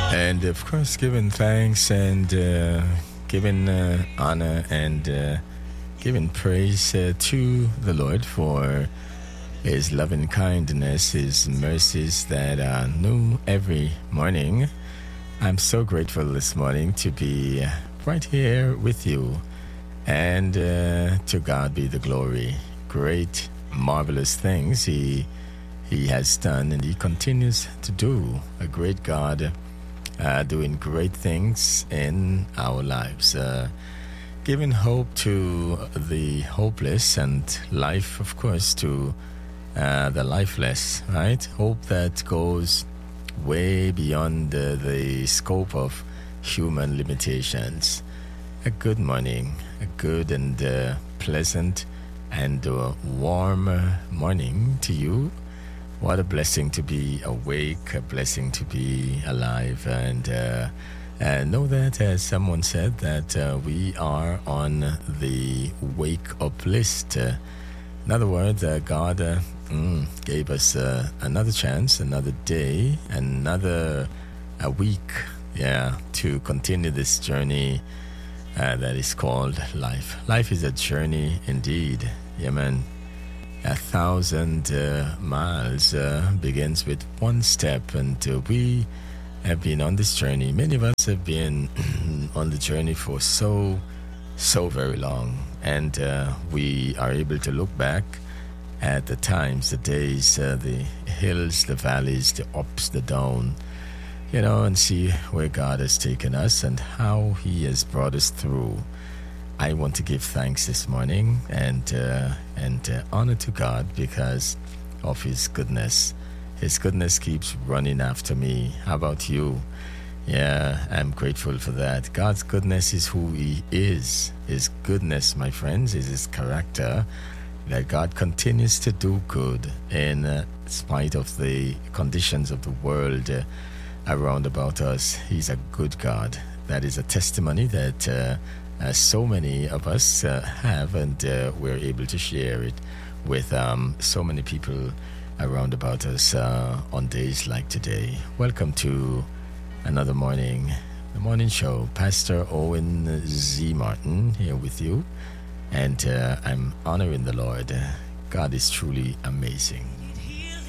And of course, giving thanks and giving honor and giving praise to the Lord for His loving kindness, His mercies that are new every morning. I'm so grateful this morning to be right here with you. And to God be the glory. Great, marvelous things He has done and He continues to do. A great God doing great things in our lives. Giving hope to the hopeless and life, of course, to the lifeless, right? Hope that goes way beyond the scope of human limitations. A good morning, a good and pleasant and warm morning to you. What a blessing to be awake, a blessing to be alive, and know that, as someone said, that we are on the wake-up list. In other words, God gave us another chance, another day, another week, to continue this journey that is called life. Life is a journey indeed. Yeah, man. 1,000 miles begins with one step, and we have been on this journey. Many of us have been on the journey for so very long, and we are able to look back at the times, the days, the hills, the valleys, the ups, the down, and see where God has taken us and how He has brought us through. I want to give thanks this morning and honor to God because of His goodness. His goodness keeps running after me. How about you? Yeah, I'm grateful for that. God's goodness is who He is. His goodness, my friends, is His character. That God continues to do good in spite of the conditions of the world around about us. He's a good God. That is a testimony that so many of us have, and we're able to share it with so many people around about us on days like today. Welcome to another morning, the morning show. Pastor Owen Z. Martin here with you, and I'm honoring the Lord. God is truly amazing.